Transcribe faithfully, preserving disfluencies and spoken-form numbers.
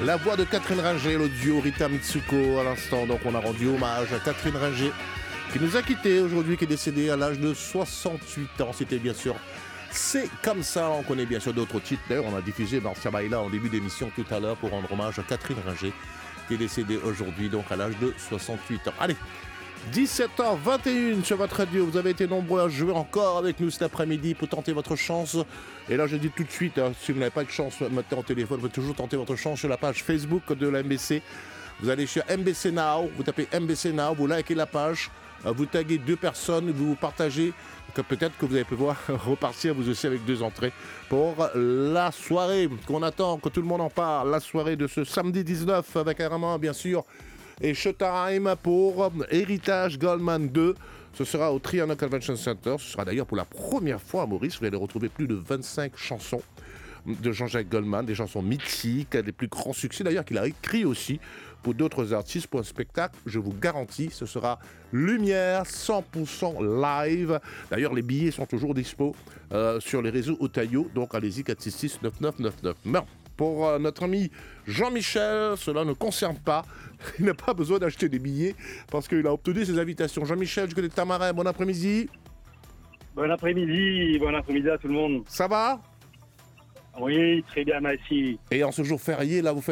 La voix de Catherine Ringer, l'audio Rita Mitsuko à l'instant. Donc on a rendu hommage à Catherine Ringer qui nous a quittés aujourd'hui, qui est décédée à l'âge de soixante-huit ans. C'était bien sûr C'est comme ça. On connaît bien sûr d'autres titres. D'ailleurs, on a diffusé Marcia Baila en début d'émission tout à l'heure pour rendre hommage à Catherine Ringer qui est décédée aujourd'hui, donc à l'âge de soixante-huit ans. Allez, dix-sept heures vingt et une sur votre radio. Vous avez été nombreux à jouer encore avec nous cet après-midi pour tenter votre chance. Et là, je dis tout de suite, hein, si vous n'avez pas de chance maintenant au téléphone, vous pouvez toujours tenter votre chance sur la page Facebook de la M B C. Vous allez sur M B C Now, vous tapez M B C Now, vous likez la page, vous taguez deux personnes, vous partagez, que peut-être que vous allez pouvoir repartir vous aussi avec deux entrées pour la soirée qu'on attend, que tout le monde en parle, la soirée de ce samedi dix-neuf avec Araman bien sûr, et Showtime pour Héritage Goldman deux. Ce sera au Triana Convention Center. Ce sera d'ailleurs pour la première fois à Maurice. Vous allez retrouver plus de vingt-cinq chansons de Jean-Jacques Goldman, des chansons mythiques, des plus grands succès d'ailleurs qu'il a écrit aussi pour d'autres artistes pour un spectacle. Je vous garantis, ce sera lumière cent pour cent live. D'ailleurs, les billets sont toujours dispo euh, sur les réseaux Otayo. Donc allez-y, quatre six six neuf neuf neuf neuf. Mais pour euh, notre ami Jean-Michel, cela ne concerne pas. Il n'a pas besoin d'acheter des billets parce qu'il a obtenu ses invitations. Jean-Michel, je connais Tamarin, bon après-midi. Bon après-midi, bon après-midi à tout le monde. Ça va ? Oui, très bien, merci. Et en ce jour férié, là, vous faites quoi ?